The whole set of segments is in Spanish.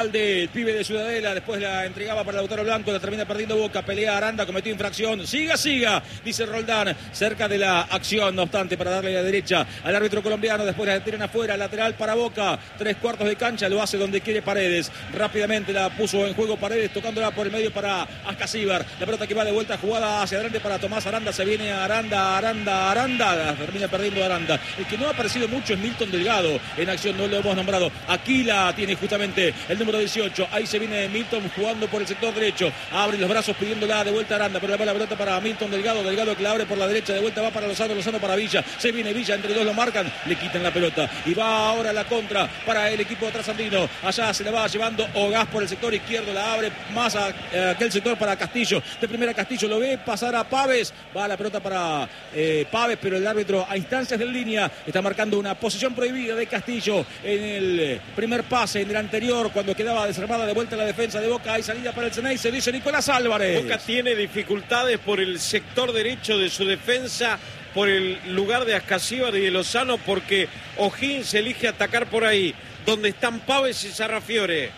del pibe de Ciudadela, después la entregaba para Lautaro Blanco, la termina perdiendo Boca, pelea Aranda, cometió infracción, siga, dice Roldán, cerca de la acción, no obstante, para darle a la derecha al árbitro colombiano, después la tiran afuera, lateral para Boca, 3/4 de cancha, lo hace donde quiere Paredes, rápidamente la puso en juego Paredes, tocándola por el medio para Ascasíbar, la pelota que va de vuelta, jugada hacia adelante para Tomás Aranda, se viene Aranda, termina perdiendo Aranda, el que no ha aparecido mucho es Milton Delgado, en acción no lo hemos nombrado, aquí la tiene justamente el número 18, ahí se viene Milton jugando por el sector derecho, abre los brazos pidiéndola de vuelta a Aranda, pero le va la pelota para Milton Delgado que la abre por la derecha, de vuelta va para Lozano para Villa, se viene Villa, entre dos lo marcan, le quitan la pelota y va ahora la contra para el equipo trasandino, allá se la va llevando Ogás por el sector izquierdo, la abre más a aquel sector para Castillo, de primera Castillo lo ve pasar a Paves, va la pelota para Paves, pero el árbitro a instancias de línea está marcando una posición prohibida de Castillo en el primer pase, en el anterior cuando quedaba desarmada de vuelta la defensa de Boca, hay salida para el Ceney, se dice Nicolás Álvarez. Boca tiene dificultades por el sector derecho de su defensa, por el lugar de Ascasíbar y de Lozano, porque O'Higgins elige atacar por ahí, donde están Paves y Sarrafiore.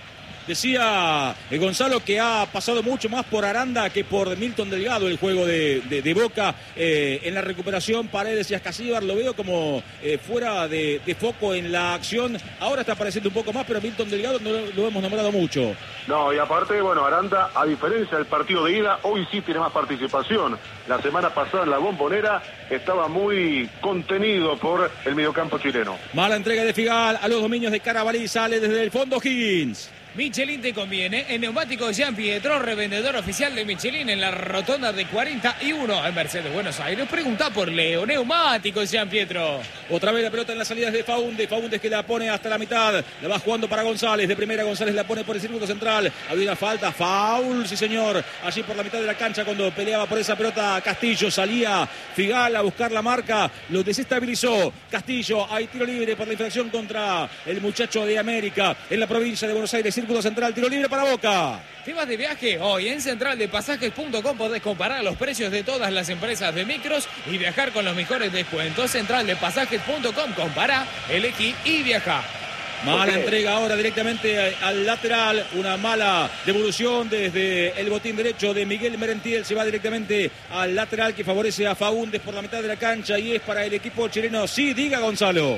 Decía Gonzalo que ha pasado mucho más por Aranda que por Milton Delgado el juego de Boca en la recuperación. Paredes y Ascasíbar lo veo como fuera de foco en la acción. Ahora está apareciendo un poco más, pero Milton Delgado no lo hemos nombrado mucho. No, y aparte, bueno, Aranda, a diferencia del partido de ida, hoy sí tiene más participación. La semana pasada en la Bombonera estaba muy contenido por el mediocampo chileno. Mala entrega de Figal a los dominios de Carabalí, sale desde el fondo Higgins. Michelin te conviene. En Neumáticos Jean Pietro, revendedor oficial de Michelin en la rotonda de 41 en Mercedes, Buenos Aires. Pregunta por Leo. Neumáticos Jean Pietro. Otra vez la pelota en las salidas de Faúndez. Faúndez que la pone hasta la mitad. La va jugando para González. De primera González la pone por el círculo central. Había una falta. Foul, sí señor. Allí por la mitad de la cancha cuando peleaba por esa pelota Castillo. Salía Figal a buscar la marca. Lo desestabilizó Castillo. Hay tiro libre por la infracción contra el muchacho de América en la provincia de Buenos Aires. Círculo central, tiro libre para Boca. ¿Te vas de viaje? Hoy en centraldepasajes.com podés comparar los precios de todas las empresas de micros y viajar con los mejores descuentos. Centraldepasajes.com, compara, elegí y viaja. Mala entrega ahora directamente al lateral, una mala devolución desde el botín derecho de Miguel Merentiel, se va directamente al lateral que favorece a Faúndez por la mitad de la cancha y es para el equipo chileno. Sí, diga Gonzalo.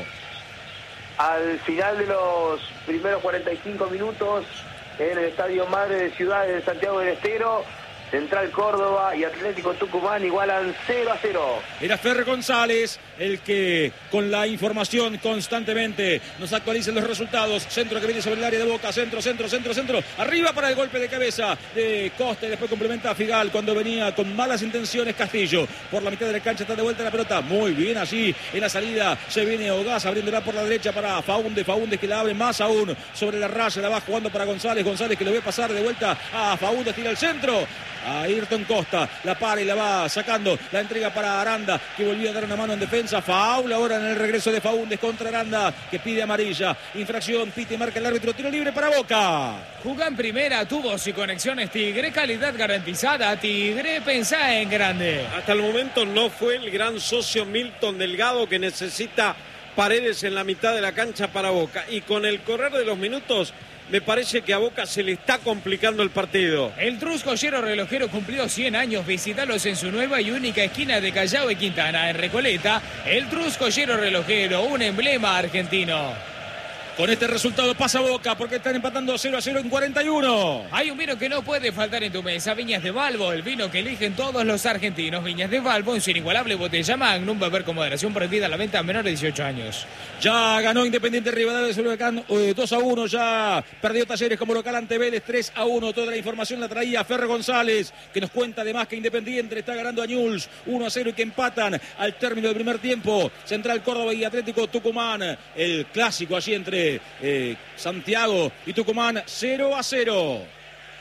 Al final de los primeros 45 minutos en el Estadio Madre de Ciudad de Santiago del Estero, Central Córdoba y Atlético Tucumán igualan 0-0. Era Fer González el que con la información constantemente nos actualiza los resultados. Centro que viene sobre el área de Boca, centro, arriba para el golpe de cabeza de Costa y después complementa a Figal cuando venía con malas intenciones Castillo. Por la mitad de la cancha está de vuelta la pelota, muy bien allí en la salida, se viene Ogás abriéndola por la derecha para Faúndez que la abre más aún sobre la raya, la va jugando para González que lo ve pasar de vuelta a Faúndez, tira al centro. A Ayrton Costa, la para y la va sacando, la entrega para Aranda, que volvió a dar una mano en defensa, faul ahora en el regreso de Faúndez contra Aranda, que pide amarilla, infracción, pite y marca el árbitro, tiro libre para Boca. Jugá en primera, tubos y conexiones Tigre, calidad garantizada, Tigre, pensá en grande. Hasta el momento no fue el gran socio Milton Delgado que necesita Paredes en la mitad de la cancha para Boca, y con el correr de los minutos me parece que a Boca se le está complicando el partido. El Trus Joyero Relojero cumplió 100 años. Visítalos en su nueva y única esquina de Callao y Quintana, en Recoleta. El Trus Joyero Relojero, un emblema argentino. Con este resultado pasa Boca porque están empatando 0-0 en 41. Hay un vino que no puede faltar en tu mesa. Viñas de Balbo, el vino que eligen todos los argentinos. Viñas de Balbo en su inigualable botella Magnum. Beber con moderación, prohibida a la venta a menores de 18 años. Ya ganó Independiente Rivadavia sobre Huracán 2-1. Ya perdió Talleres como local ante Vélez 3-1. Toda la información la traía Fer González, que nos cuenta además que Independiente está ganando a Newell's 1-0 y que empatan al término del primer tiempo. Central Córdoba y Atlético Tucumán. El clásico allí entre Santiago y Tucumán, 0-0.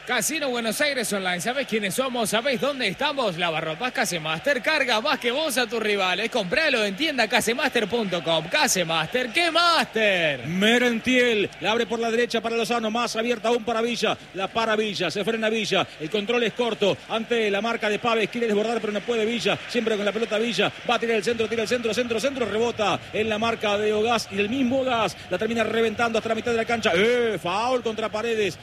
Casino Buenos Aires Online. ¿Sabés quiénes somos? ¿Sabés dónde estamos? Lavarropas Casemaster. Carga más que vos a tus rivales. Compralo en tienda casemaster.com. Casemaster, ¿qué Master? Merentiel, la abre por la derecha para Lozano, más abierta aún para Villa. La para Villa, se frena Villa. El control es corto ante la marca de Paves. Quiere desbordar, pero no puede Villa. Siempre con la pelota Villa. Va a tirar el centro, tira el centro, centro. Rebota en la marca de Ogaz. Y el mismo Ogaz la termina reventando hasta la mitad de la cancha. Foul contra Paredes.